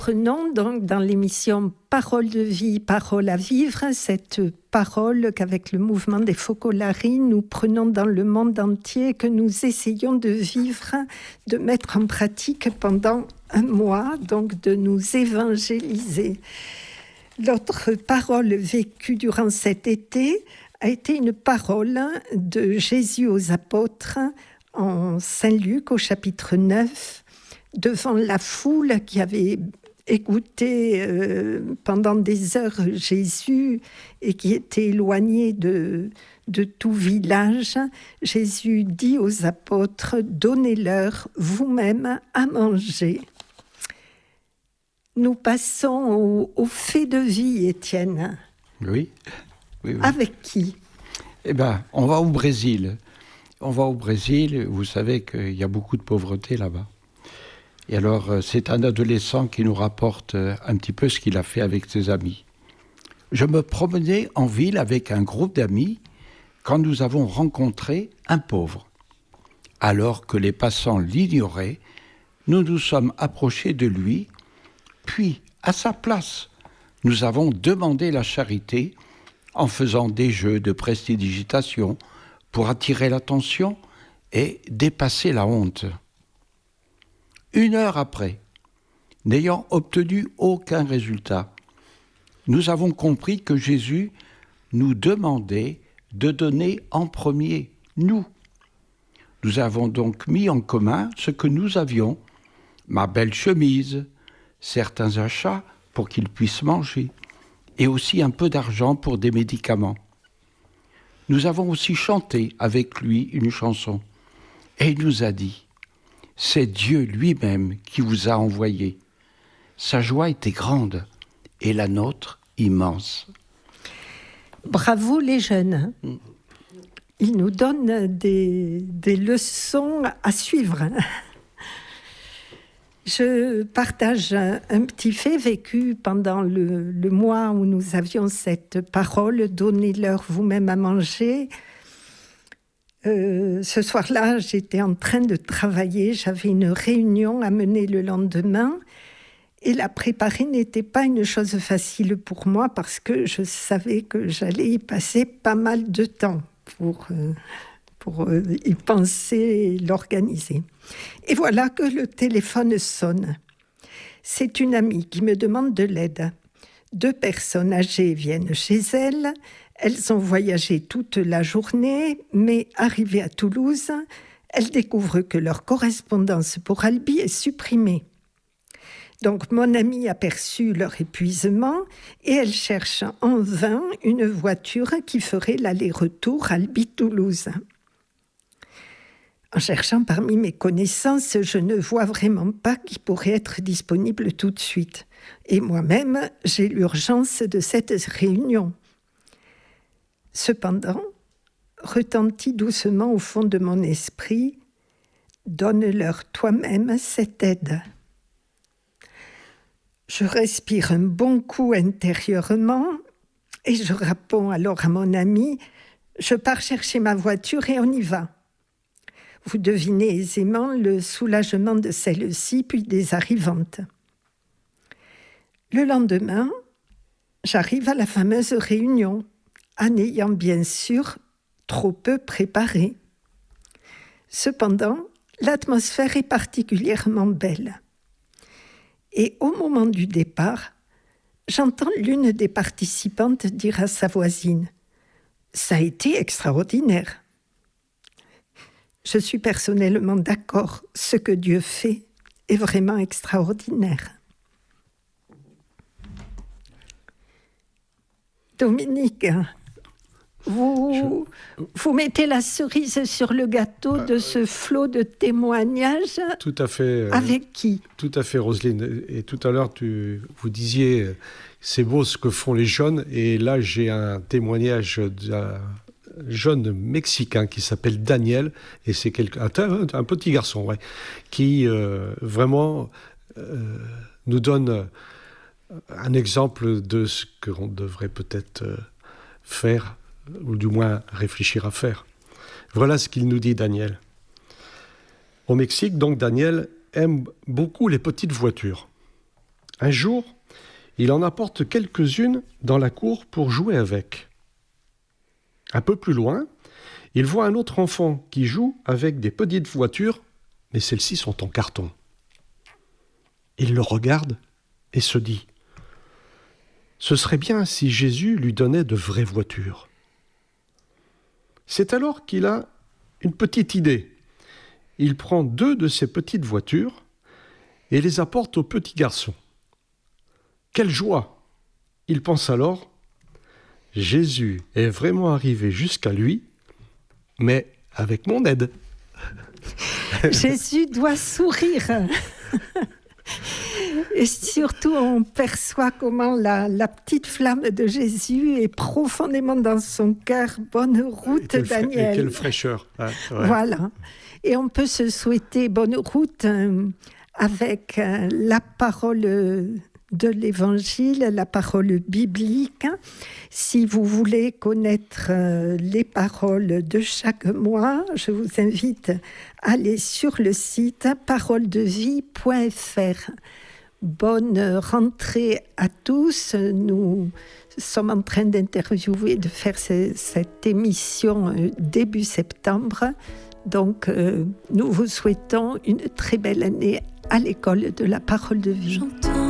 Prenons donc dans l'émission Parole de vie, parole à vivre, cette parole qu'avec le mouvement des Focolari, nous prenons dans le monde entier, que nous essayons de vivre, de mettre en pratique pendant un mois, donc de nous évangéliser. L'autre parole vécue durant cet été a été une parole de Jésus aux apôtres en Saint-Luc au chapitre 9, devant la foule qui avait écouté pendant des heures Jésus et qui était éloigné de tout village. Jésus dit aux apôtres: donnez-leur vous-même à manger. Nous passons au fait de vie, Étienne. Oui. Avec qui? Eh bien, on va au Brésil. Vous savez qu'il y a beaucoup de pauvreté là-bas. Et alors, c'est un adolescent qui nous rapporte un petit peu ce qu'il a fait avec ses amis. Je me promenais en ville avec un groupe d'amis quand nous avons rencontré un pauvre. Alors que les passants l'ignoraient, nous nous sommes approchés de lui, puis, à sa place, nous avons demandé la charité en faisant des jeux de prestidigitation pour attirer l'attention et dépasser la honte. 1 heure après, n'ayant obtenu aucun résultat, nous avons compris que Jésus nous demandait de donner en premier, nous. Nous avons donc mis en commun ce que nous avions, ma belle chemise, certains achats pour qu'il puisse manger, et aussi un peu d'argent pour des médicaments. Nous avons aussi chanté avec lui une chanson, et il nous a dit: c'est Dieu lui-même qui vous a envoyé. Sa joie était grande et la nôtre immense. Bravo les jeunes. Ils nous donnent des leçons à suivre. Je partage un petit fait vécu pendant le mois où nous avions cette parole: donnez-leur vous-même à manger. Ce soir-là, j'étais en train de travailler, j'avais une réunion à mener le lendemain et la préparer n'était pas une chose facile pour moi parce que je savais que j'allais y passer pas mal de temps pour y penser, l'organiser. Et voilà que le téléphone sonne. C'est une amie qui me demande de l'aide. 2 personnes âgées viennent chez elle. Elles ont voyagé toute la journée, mais arrivées à Toulouse, elles découvrent que leur correspondance pour Albi est supprimée. Donc mon amie a perçu leur épuisement et elle cherche en vain une voiture qui ferait l'aller-retour Albi-Toulouse. En cherchant parmi mes connaissances, je ne vois vraiment pas qui pourrait être disponible tout de suite. Et moi-même, j'ai l'urgence de cette réunion. Cependant, retentit doucement au fond de mon esprit: donne-leur toi-même cette aide. Je respire un bon coup intérieurement et je réponds alors à mon ami: je pars chercher ma voiture et on y va. Vous devinez aisément le soulagement de celle-ci, puis des arrivantes. Le lendemain, j'arrive à la fameuse réunion, en ayant bien sûr trop peu préparé. Cependant, l'atmosphère est particulièrement belle. Et au moment du départ, j'entends l'une des participantes dire à sa voisine: « Ça a été extraordinaire ». Je suis personnellement d'accord, ce que Dieu fait est vraiment extraordinaire. Dominique, vous mettez la cerise sur le gâteau de ce flot de témoignages. Tout à fait. Avec qui? Tout à fait, Roselyne. Et tout à l'heure, vous disiez, c'est beau ce que font les jeunes. Et là, j'ai un témoignage d'un jeune Mexicain qui s'appelle Daniel. Et c'est un petit garçon, ouais, qui vraiment nous donne un exemple de ce qu'on devrait peut-être faire, ou du moins réfléchir à faire. Voilà ce qu'il nous dit, Daniel. Au Mexique, donc, Daniel aime beaucoup les petites voitures. Un jour, il en apporte quelques-unes dans la cour pour jouer avec. Un peu plus loin, il voit un autre enfant qui joue avec des petites voitures, mais celles-ci sont en carton. Il le regarde et se dit « Ce serait bien si Jésus lui donnait de vraies voitures. » C'est alors qu'il a une petite idée. Il prend 2 de ces petites voitures et les apporte au petit garçon. Quelle joie! Il pense alors « Jésus est vraiment arrivé jusqu'à lui, mais avec mon aide. » Jésus doit sourire. Et surtout, on perçoit comment la petite flamme de Jésus est profondément dans son cœur. Bonne route, Daniel. Quelle fraîcheur. Hein, ouais. Voilà. Et on peut se souhaiter bonne route avec la parole de l'Évangile, la parole biblique. Si vous voulez connaître les paroles de chaque mois, je vous invite à aller sur le site paroledevie.fr. Bonne rentrée à tous. Nous sommes en train d'interviewer, de faire cette émission début septembre. Donc, nous vous souhaitons une très belle année à l'école de la parole de vie. J'entends